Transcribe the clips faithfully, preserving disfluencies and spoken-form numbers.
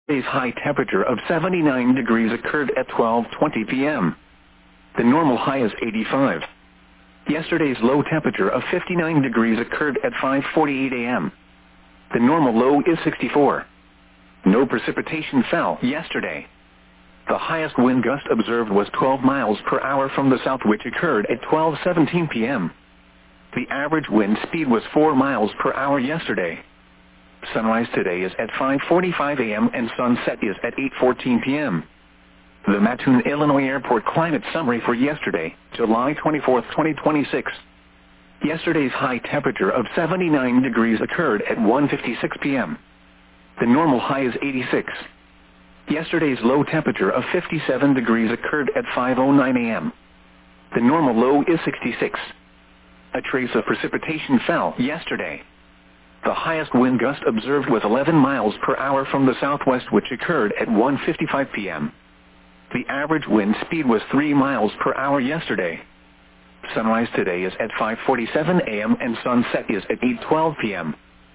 Today's high temperature of seventy-nine degrees occurred at twelve twenty p m The normal high is eighty-five. Yesterday's low temperature of fifty-nine degrees occurred at five forty-eight a m The normal low is sixty-four. No precipitation fell yesterday. The highest wind gust observed was twelve miles per hour from the south, which occurred at twelve seventeen p m The average wind speed was four miles per hour yesterday. Sunrise today is at five forty-five a m and sunset is at eight fourteen p m The Mattoon, Illinois Airport climate summary for yesterday, July twenty-fourth, twenty twenty-six. Yesterday's high temperature of seventy-nine degrees occurred at one fifty-six p m The normal high is eighty-six. Yesterday's low temperature of fifty-seven degrees occurred at five oh nine a m The normal low is sixty-six. A trace of precipitation fell yesterday. The highest wind gust observed was eleven miles per hour from the southwest, which occurred at one fifty-five p m The average wind speed was three miles per hour yesterday. Sunrise today is at five forty-seven a m and sunset is at eight twelve p m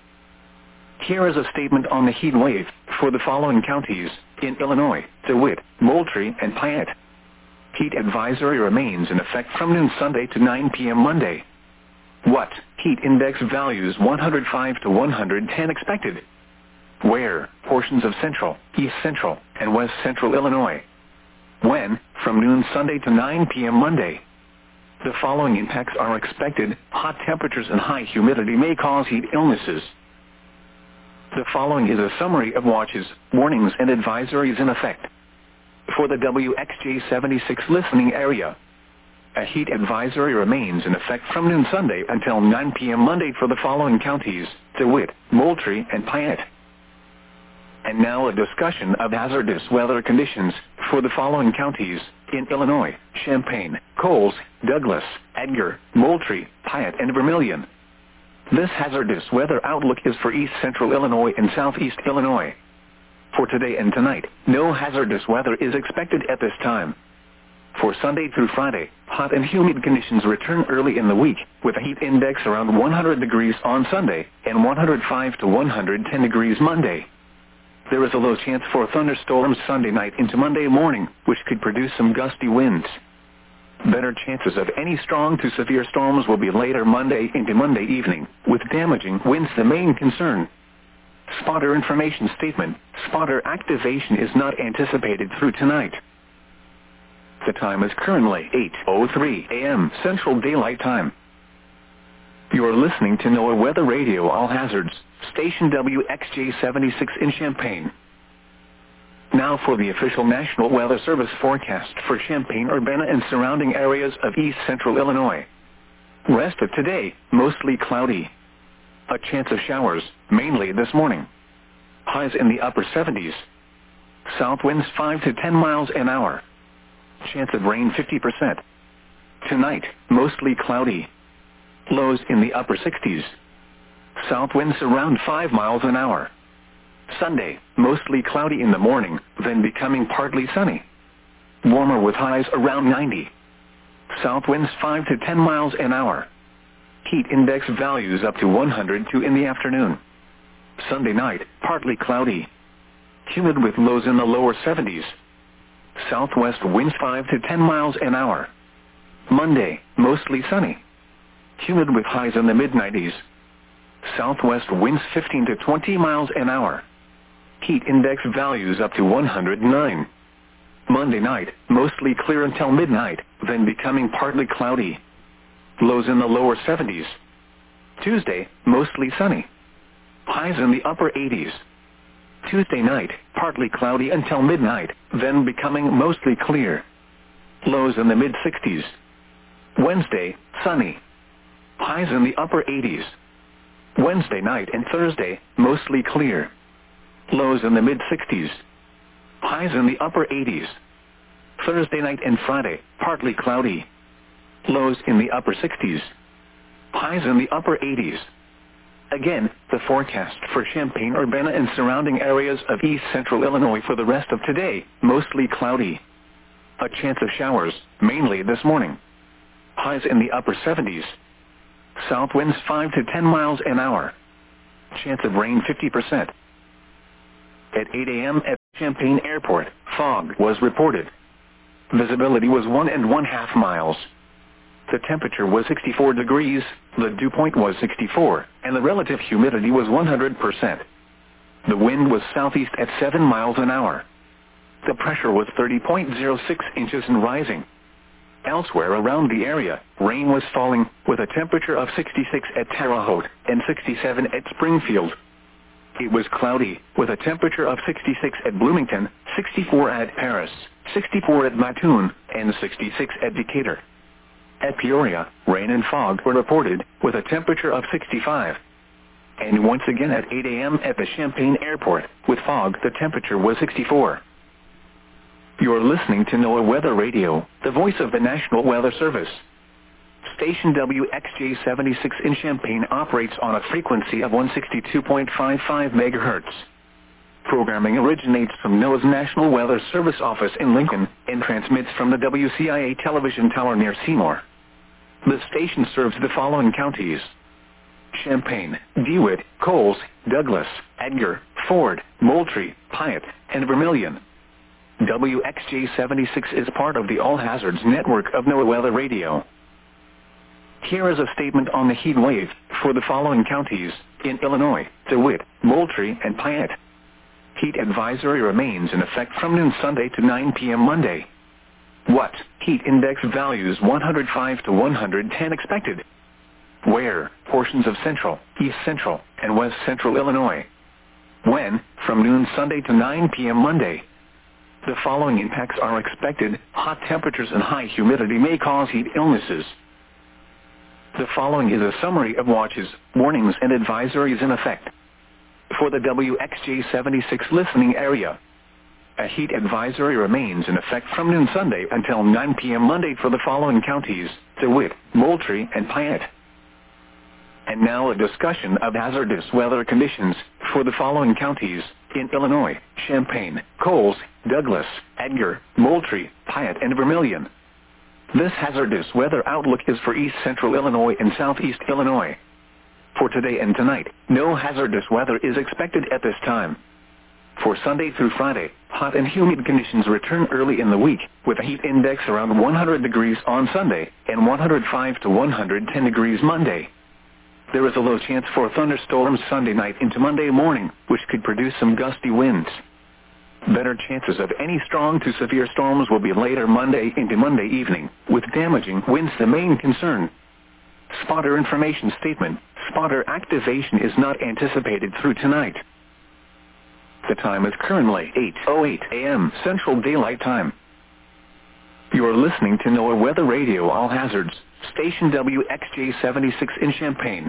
Here is a statement on the heat wave for the following counties in Illinois: DeWitt, Moultrie, and Piatt. Heat advisory remains in effect from noon Sunday to nine p m Monday. What? Heat index values one hundred five to one hundred ten expected. Where? Portions of central, east central, and west central Illinois. When? From noon Sunday to nine p m Monday. The following impacts are expected: hot temperatures and high humidity may cause heat illnesses. The following is a summary of watches, warnings, and advisories in effect. For the W X J seventy-six listening area, a heat advisory remains in effect from noon Sunday until nine p m Monday for the following counties: DeWitt, Moultrie, and Piatt. And now a discussion of hazardous weather conditions for the following counties in Illinois: Champaign, Coles, Douglas, Edgar, Moultrie, Piatt, and Vermilion. This hazardous weather outlook is for east central Illinois and southeast Illinois. For today and tonight, no hazardous weather is expected at this time. For Sunday through Friday, hot and humid conditions return early in the week, with a heat index around one hundred degrees on Sunday and one hundred five to one hundred ten degrees Monday. There is a low chance for thunderstorms Sunday night into Monday morning, which could produce some gusty winds. Better chances of any strong to severe storms will be later Monday into Monday evening, with damaging winds the main concern. Spotter information statement: spotter activation is not anticipated through tonight. The time is currently eight oh three a m Central Daylight Time. You are listening to NOAA Weather Radio All Hazards, station W X J seventy-six in Champaign. Now for the official National Weather Service forecast for Champaign, Urbana, and surrounding areas of east central Illinois. Rest of today, mostly cloudy. A chance of showers, mainly this morning. Highs in the upper seventies. South winds five to ten miles an hour. Chance of rain fifty percent. Tonight, mostly cloudy. Lows in the upper sixties. South winds around five miles an hour. Sunday, mostly cloudy in the morning, then becoming partly sunny. Warmer with highs around ninety. South winds five to ten miles an hour. Heat index values up to one hundred two in the afternoon. Sunday night, partly cloudy. Humid with lows in the lower seventies. Southwest winds five to ten miles an hour. Monday, mostly sunny. Humid with highs in the mid nineties. Southwest winds fifteen to twenty miles an hour. Heat index values up to one hundred nine. Monday night, mostly clear until midnight, then becoming partly cloudy. Lows in the lower seventies. Tuesday, mostly sunny. Highs in the upper eighties. Tuesday night, partly cloudy until midnight, then becoming mostly clear. Lows in the mid sixties. Wednesday, sunny. Highs in the upper eighties. Wednesday night and Thursday, mostly clear. Lows in the mid sixties. Highs in the upper eighties. Thursday night and Friday, partly cloudy. Lows in the upper sixties. Highs in the upper eighties. Again, the forecast for Champaign, Urbana, and surrounding areas of east central Illinois for the rest of today, mostly cloudy. A chance of showers, mainly this morning. Highs in the upper seventies. South winds five to ten miles an hour. Chance of rain fifty percent. At eight a m Champaign Airport, fog was reported. Visibility was one and one half miles. The temperature was sixty-four degrees, the dew point was sixty-four, and the relative humidity was one hundred percent. The wind was southeast at seven miles an hour. The pressure was thirty point zero six inches and rising. Elsewhere around the area, rain was falling, with a temperature of sixty-six at Terre Haute and sixty-seven at Springfield. It was cloudy, with a temperature of sixty-six at Bloomington, sixty-four at Paris, sixty-four at Mattoon, and sixty-six at Decatur. At Peoria, rain and fog were reported, with a temperature of sixty-five. And once again at eight a m at the Champaign Airport, with fog, the temperature was sixty-four. You're listening to NOAA Weather Radio, the voice of the National Weather Service. Station W X J seventy-six in Champaign operates on a frequency of one sixty-two point five five megahertz. Programming originates from NOAA's National Weather Service office in Lincoln and transmits from the W C I A television tower near Seymour. The station serves the following counties: Champaign, DeWitt, Coles, Douglas, Edgar, Ford, Moultrie, Piatt, and Vermilion. W X J seventy-six is part of the All Hazards network of NOAA Weather Radio. Here is a statement on the heat wave for the following counties in Illinois: DeWitt, Moultrie, and Piatt. Heat advisory remains in effect from noon Sunday to nine p m Monday. What? Heat index values one hundred five to one hundred ten expected. Where? Portions of central, east central, and west central Illinois. When? From noon Sunday to nine p m Monday. The following impacts are expected. Hot temperatures and high humidity may cause heat illnesses. The following is a summary of watches, warnings, and advisories in effect. For the W X J seventy-six listening area, a heat advisory remains in effect from noon Sunday until nine p m Monday for the following counties: DeWitt, Moultrie, and Piatt. And now a discussion of hazardous weather conditions for the following counties in Illinois: Champaign, Coles, Douglas, Edgar, Moultrie, Piatt, and Vermilion. This hazardous weather outlook is for east central Illinois and southeast Illinois. For today and tonight, no hazardous weather is expected at this time. For Sunday through Friday, hot and humid conditions return early in the week, with a heat index around one hundred degrees on Sunday and one hundred five to one hundred ten degrees Monday. There is a low chance for thunderstorms Sunday night into Monday morning, which could produce some gusty winds. Better chances of any strong to severe storms will be later Monday into Monday evening, with damaging winds the main concern. Spotter information statement: spotter activation is not anticipated through tonight. The time is currently eight oh eight a m Central Daylight Time. You are listening to NOAA Weather Radio All Hazards, Station W X J seventy-six in Champaign.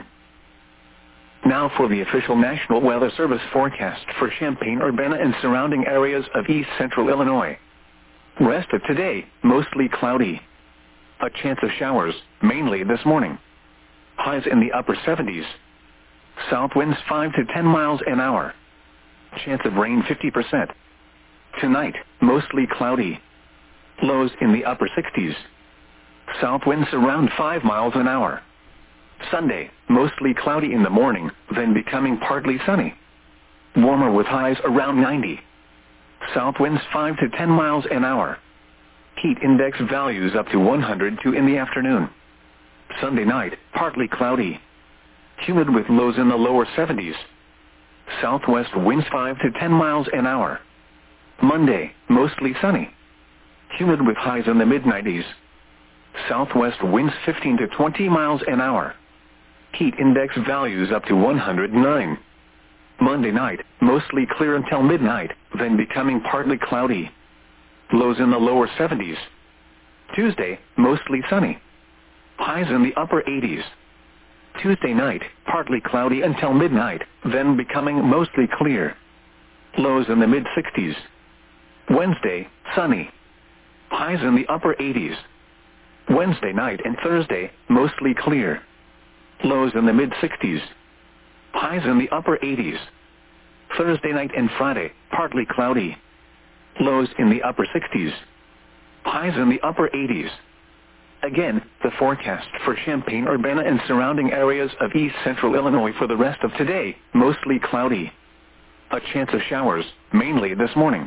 Now for the official National Weather Service forecast for Champaign, Urbana, and surrounding areas of east central Illinois. Rest of today, mostly cloudy. A chance of showers, mainly this morning. Highs in the upper seventies. South winds five to ten miles an hour. Chance of rain fifty percent. Tonight, mostly cloudy. Lows in the upper sixties. South winds around five miles an hour. Sunday, mostly cloudy in the morning, then becoming partly sunny. Warmer with highs around ninety. South winds five to ten miles an hour. Heat index values up to one hundred two in the afternoon. Sunday night, partly cloudy. Humid with lows in the lower seventies. Southwest winds five to ten miles an hour. Monday, mostly sunny. Humid with highs in the mid nineties. Southwest winds fifteen to twenty miles an hour. Heat index values up to one hundred nine. Monday night, mostly clear until midnight, then becoming partly cloudy. Lows in the lower seventies. Tuesday, mostly sunny. Highs in the upper eighties. Tuesday night, partly cloudy until midnight, then becoming mostly clear. Lows in the mid sixties. Wednesday, sunny. Highs in the upper eighties. Wednesday night and Thursday, mostly clear. Lows in the mid sixties. Highs in the upper eighties. Thursday night and Friday, partly cloudy. Lows in the upper sixties. Highs in the upper eighties. Again, the forecast for Champaign, Urbana, and surrounding areas of east central Illinois for the rest of today, mostly cloudy. A chance of showers, mainly this morning.